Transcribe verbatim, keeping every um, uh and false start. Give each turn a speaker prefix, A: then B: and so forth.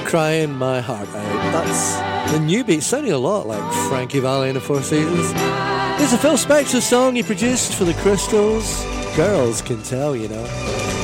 A: Crying My Heart Out. That's the new beat, sounding a lot like Frankie Valli and the Four Seasons. It's a Phil Spector song he produced for the Crystals. Girls Can Tell, you know.